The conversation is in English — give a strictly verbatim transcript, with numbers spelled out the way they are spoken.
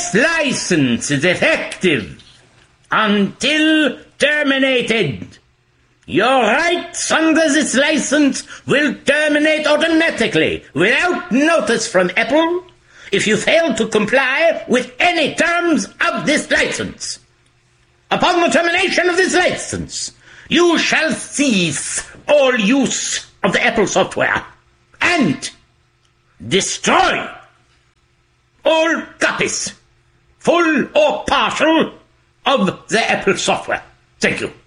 This license is effective until terminated. Your rights under this license will terminate automatically, without notice from Apple, if you fail to comply with any terms of this license. Upon the termination of this license, you shall cease all use of the Apple software and destroy all copies, full or partial, of the Apple software. Thank you.